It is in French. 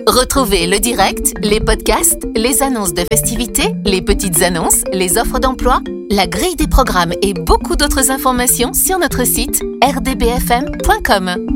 Retrouvez le direct, les podcasts, les annonces de festivités, les petites annonces, les offres d'emploi, la grille des programmes et beaucoup d'autres informations sur notre site rdbfm.com.